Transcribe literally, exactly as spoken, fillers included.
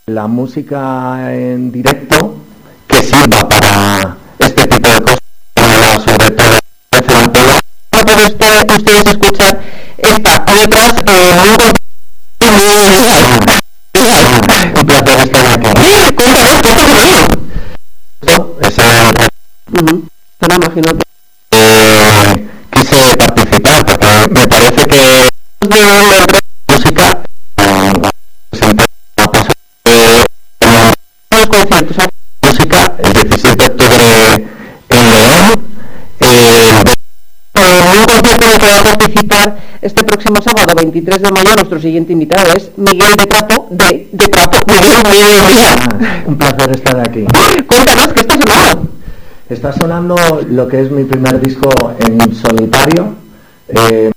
la música en directo que sirva para este tipo de cosas, sobre todo pero este, ustedes escuchan esta hay otras eh, un placer estar aquí. Cuéntanos, cuéntanos. Esa Uh-huh. Pero imagínate. Eh, quise participar porque me parece que de la música eh, los conciertos de música el diecisiete de octubre en León, eh, un concierto en el que va a participar este próximo sábado veintitrés de mayo. Nuestro siguiente invitado es Miguel de Trapo de, de Trapo Miguel, Miguel, Miguel. un placer estar aquí. Cuéntanos qué está sonando. Está sonando lo que es mi primer disco en solitario, eh,